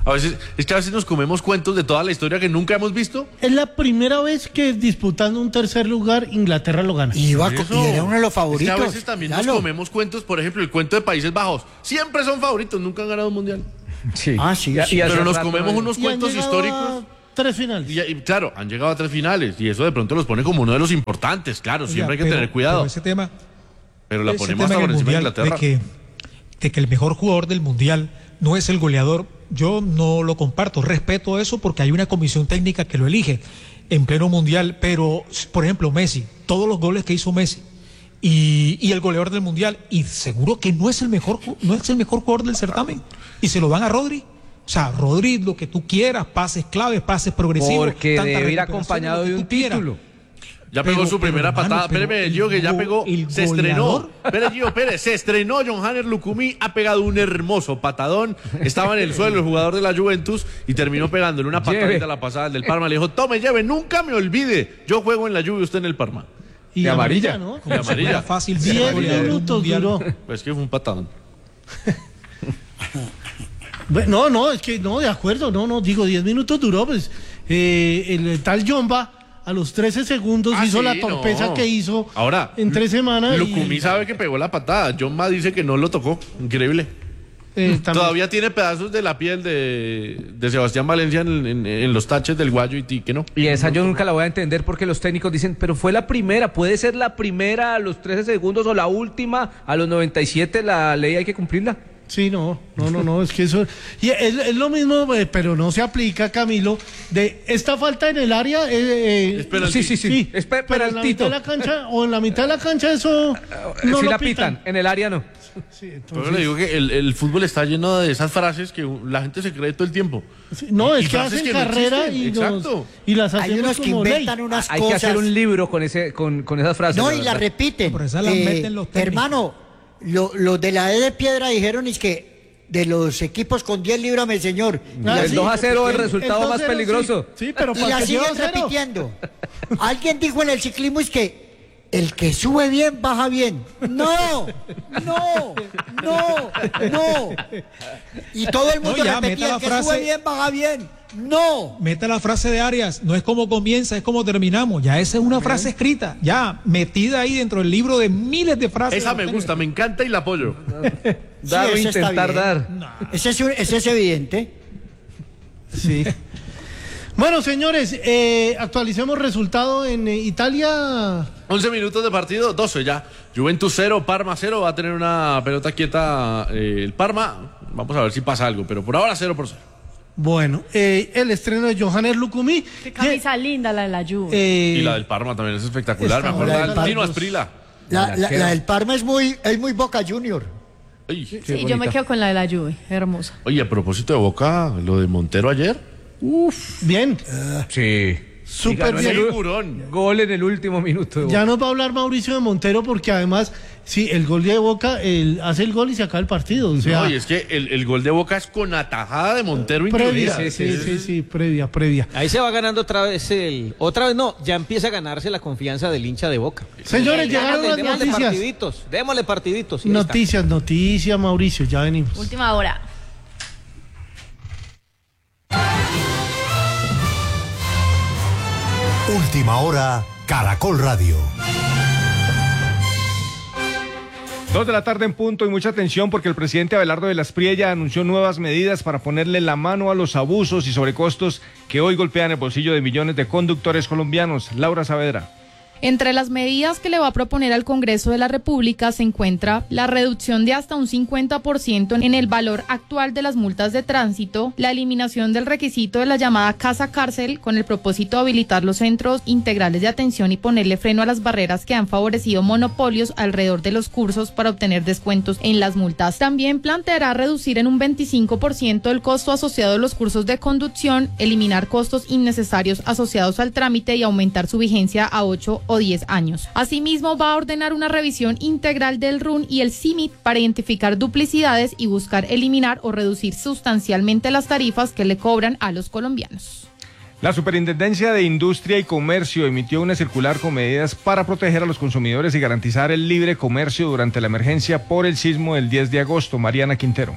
A veces, es que a veces nos comemos cuentos de toda la historia que nunca hemos visto. Es la primera vez que disputando un tercer lugar, Inglaterra lo gana. Y, iba, Eso. y era uno de los favoritos. Es que a veces también Claro. nos comemos cuentos, por ejemplo, el cuento de Países Bajos. Siempre son favoritos, nunca han ganado un mundial. Sí. Ah, sí, Y- sí. y hace Pero nos rato comemos no- unos Y han cuentos llegado históricos. a tres finales. Y, y claro, han llegado a tres finales y eso de pronto los pone como uno de los importantes. Claro, siempre Oiga, hay que pero- tener cuidado. pero ese tema, Pero la ese ponemos tema hasta en por el encima de mundial Inglaterra. de que, de que el mejor jugador del mundial no es el goleador, yo no lo comparto. Respeto eso porque hay una comisión técnica que lo elige en pleno mundial. Pero, por ejemplo, Messi, todos los goles que hizo Messi y, y el goleador del mundial, y seguro que no es el mejor, ju- no es el mejor jugador del certamen. Y se lo dan a Rodri. O sea, Rodri, lo que tú quieras, pases claves, pases progresivos. Porque tanta debe ir recuperación, acompañado lo que de tú un quieras. título. Ya pegó Pero- su pero, primera hermano, patada. pero Espéreme, el Gio, que ya go- pegó. el Se estrenó. goleador. Espere, Gio, espere. Se estrenó. John Hanner Lucumí ha pegado un hermoso patadón. Estaba en el suelo el jugador de la Juventus y terminó pegándole una patadita Lleve. a la pasada del Parma. Le dijo, tome, lleve, nunca me olvide. Yo juego en la Juve, usted en el Parma. Y De amarilla. ¿no? De amarilla. Era fácil ser Diez goleador de un minutos mundial. duró. Pues que fue un patadón. Bueno, no, no, es que no, de acuerdo, no, no, digo, diez minutos duró, pues eh, el tal Jomba a los trece segundos Ah, hizo sí, la torpeza no. que hizo Ahora, en tres semanas. Lucumí y, sabe que pegó la patada. John Ma dice que no lo tocó. Increíble. eh, también- Todavía tiene pedazos de la piel de, de Sebastián Valencia en, en- en los taches del guayo y ti, que no. Y esa yo nunca la voy a entender porque los técnicos dicen, pero fue la primera, puede ser la primera a los trece segundos o la última a los noventa y siete, la ley hay que cumplirla. Sí, no, no, no, no, es que eso. Y es, es lo mismo, eh, pero no se aplica, Camilo, de esta falta en el área. Eh, eh, Es penalti. Sí, sí, sí, es pe- pero en la penaltito. mitad de la cancha, o en la mitad de la cancha, eso. No si lo la pitan, en el área no. Sí, Pero entonces- le digo que el, el fútbol está lleno de esas frases que la gente se cree todo el tiempo. sí, no, y es que frases hacen que no carrera existen, y, nos- exacto. y las Hay hacemos unos que como ley. inventan unas Hay cosas. que hacer un libro con ese con, con esas frases. No, la y la verdad. repiten. Por eso las Eh, meten los técnicos. hermano, lo- los de la E de Piedra dijeron es que de los equipos con diez líbrame, señor. Y Ah, la el sí, dos a cero el repitieron. resultado El más dos cero, peligroso. Sí, sí, pero Y para la que sea siguen dos cero. repitiendo. Alguien dijo en el ciclismo es que el que sube bien, baja bien. No, no, no, no. Y todo el mundo No, ya, repetía, meta la el que frase. sube bien, baja bien. No. Meta la frase de Arias, no es como comienza, es como terminamos. Ya esa es una frase escrita, ya metida ahí dentro del libro de miles de frases. Esa de me los gusta, me encanta y la apoyo. Dar o Sí, ese está intentar bien. dar. Ese es, un- ese es evidente. Sí. Bueno, señores, eh, actualicemos resultado en eh, Italia. once minutos de partido, doce ya. Juventus cero, Parma cero. Va a tener una pelota quieta eh, el Parma. Vamos a ver si pasa algo, pero por ahora cero por cero. Bueno, eh, el estreno de Johannes Lucumí. Qué camisa linda la de la Juve. Eh, Y la del Parma también es espectacular. Me Esta- acuerdo la del del Parma. Tino Asprila. La, la- queda. la del Parma es muy, es muy Boca Junior. Ay, sí, qué yo me bonita. quedo con la de la Juve, hermosa. Oye, a propósito de Boca, lo de Montero ayer. bien, Sí. súper ganó en bien. el- Figurón. Gol en el último minuto. Ya nos va a hablar Mauricio de Montero porque además, sí, el gol de Boca, el, hace el gol y se acaba el partido. O sea, No, y es que el, el gol de Boca es con atajada de Montero previa. incluida. Sí, sí, sí, previa, previa. Ahí se va ganando otra vez el. Otra vez no, ya empieza a ganarse la confianza del hincha de Boca. Señores, llegaron Démosle, las démosle noticias. partiditos, démosle partiditos. y ahí está. Noticias, noticias, Mauricio, ya venimos. Última hora. Última hora, Caracol Radio. Dos de la tarde en punto y mucha atención porque el presidente Abelardo de la Espriella anunció nuevas medidas para ponerle la mano a los abusos y sobrecostos que hoy golpean el bolsillo de millones de conductores colombianos. Laura Saavedra. Entre las medidas que le va a proponer al Congreso de la República se encuentra la reducción de hasta un cincuenta por ciento en el valor actual de las multas de tránsito, la eliminación del requisito de la llamada casa cárcel con el propósito de habilitar los centros integrales de atención y ponerle freno a las barreras que han favorecido monopolios alrededor de los cursos para obtener descuentos en las multas. También planteará reducir en un veinticinco por ciento el costo asociado a los cursos de conducción, eliminar costos innecesarios asociados al trámite y aumentar su vigencia a ocho o diez años. Asimismo, va a ordenar una revisión integral del R U N y el C I M I T para identificar duplicidades y buscar eliminar o reducir sustancialmente las tarifas que le cobran a los colombianos. La Superintendencia de Industria y Comercio emitió una circular con medidas para proteger a los consumidores y garantizar el libre comercio durante la emergencia por el sismo del diez de agosto. Mariana Quintero.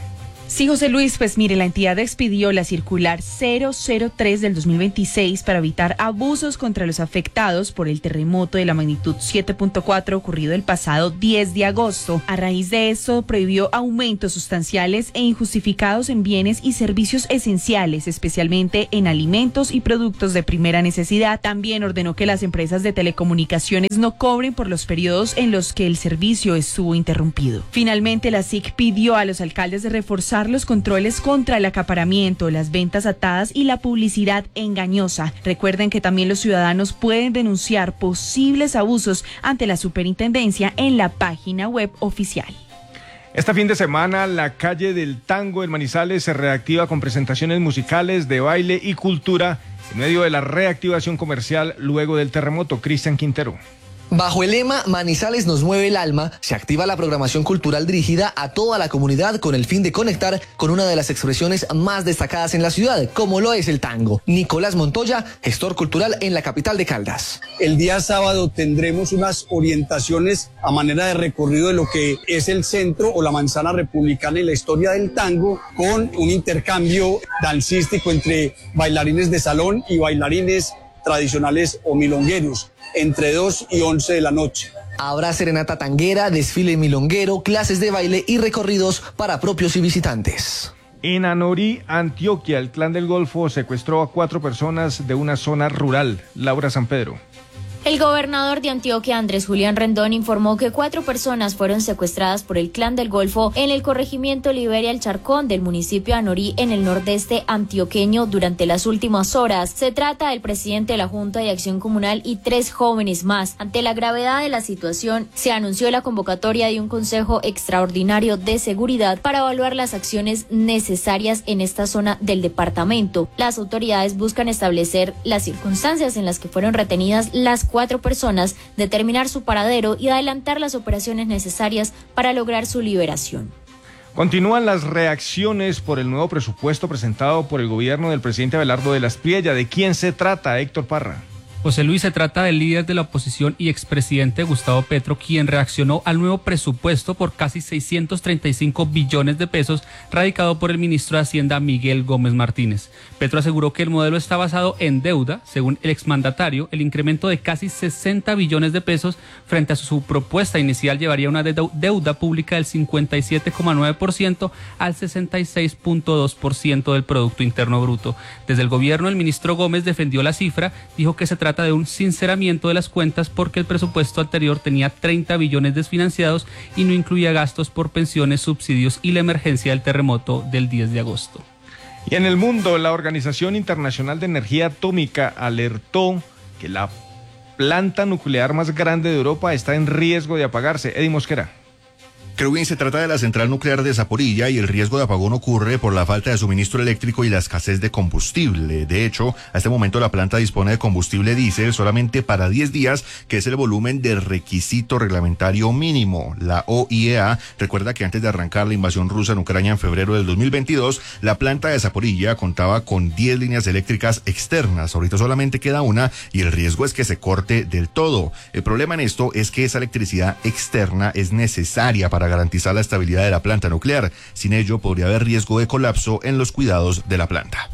Sí, José Luis, pues mire, la entidad expidió la circular cero cero tres del dos mil veintiséis para evitar abusos contra los afectados por el terremoto de la magnitud siete punto cuatro ocurrido el pasado diez de agosto. A raíz de esto, prohibió aumentos sustanciales e injustificados en bienes y servicios esenciales, especialmente en alimentos y productos de primera necesidad. También ordenó que las empresas de telecomunicaciones no cobren por los periodos en los que el servicio estuvo interrumpido. Finalmente, la S I C pidió a los alcaldes de reforzar los controles contra el acaparamiento, las ventas atadas y la publicidad engañosa. Recuerden que también los ciudadanos pueden denunciar posibles abusos ante la superintendencia en la página web oficial. Este fin de semana, la calle del Tango en Manizales se reactiva con presentaciones musicales, de baile y cultura en medio de la reactivación comercial luego del terremoto. Cristian Quintero. Bajo el lema Manizales nos mueve el alma, se activa la programación cultural dirigida a toda la comunidad con el fin de conectar con una de las expresiones más destacadas en la ciudad, como lo es el tango. Nicolás Montoya, gestor cultural en la capital de Caldas. El día sábado tendremos unas orientaciones a manera de recorrido de lo que es el centro o la manzana republicana y la historia del tango, con un intercambio dancístico entre bailarines de salón y bailarines tradicionales o milongueros, entre dos y once de la noche. Habrá serenata tanguera, desfile milonguero, clases de baile y recorridos para propios y visitantes. En Anorí, Antioquia, el Clan del Golfo secuestró a cuatro personas de una zona rural. Laura San Pedro. El gobernador de Antioquia, Andrés Julián Rendón, informó que cuatro personas fueron secuestradas por el Clan del Golfo en el corregimiento Liberia El Charcón del municipio de Anorí, en el nordeste antioqueño, durante las últimas horas. Se trata del presidente de la Junta de Acción Comunal y tres jóvenes más. Ante la gravedad de la situación, se anunció la convocatoria de un Consejo Extraordinario de Seguridad para evaluar las acciones necesarias en esta zona del departamento. Las autoridades buscan establecer las circunstancias en las que fueron retenidas las cuatro personas, determinar su paradero y adelantar las operaciones necesarias para lograr su liberación. Continúan las reacciones por el nuevo presupuesto presentado por el gobierno del presidente Abelardo de la Espriella. ¿De quién se trata, Héctor Parra? José Luis, se trata del líder de la oposición y expresidente Gustavo Petro, quien reaccionó al nuevo presupuesto por casi seiscientos treinta y cinco billones de pesos radicado por el ministro de Hacienda Miguel Gómez Martínez. Petro aseguró que el modelo está basado en deuda. Según el exmandatario, el incremento de casi sesenta billones de pesos frente a su propuesta inicial llevaría una deuda pública del cincuenta y siete coma nueve por ciento al sesenta y seis punto dos por ciento del Producto Interno Bruto. Desde el gobierno, el ministro Gómez defendió la cifra, dijo que se trata de un sinceramiento de las cuentas porque el presupuesto anterior tenía treinta billones desfinanciados y no incluía gastos por pensiones, subsidios y la emergencia del terremoto del diez de agosto. Y en el mundo, la Organización Internacional de Energía Atómica alertó que la planta nuclear más grande de Europa está en riesgo de apagarse. Eddie Mosquera. Kerwin, se trata de la central nuclear de Zaporilla y el riesgo de apagón ocurre por la falta de suministro eléctrico y la escasez de combustible. De hecho, a este momento la planta dispone de combustible diésel solamente para diez días, que es el volumen de requisito reglamentario mínimo. La O I E A recuerda que antes de arrancar la invasión rusa en Ucrania en febrero del dos mil veintidós, la planta de Zaporilla contaba con diez líneas eléctricas externas. Ahorita solamente queda una y el riesgo es que se corte del todo. El problema en esto es que esa electricidad externa es necesaria para garantizar la estabilidad de la planta nuclear. Sin ello, podría haber riesgo de colapso en los cuidados de la planta.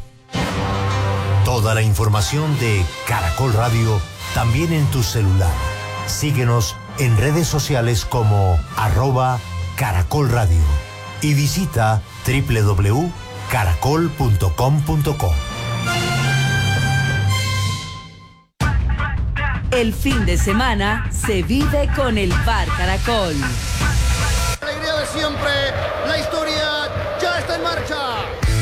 Toda la información de Caracol Radio también en tu celular. Síguenos en redes sociales como arroba Caracol Radio y visita doble u doble u doble u punto caracol punto com punto co. El fin de semana se vive con el Bar Caracol. Alegría de siempre, la historia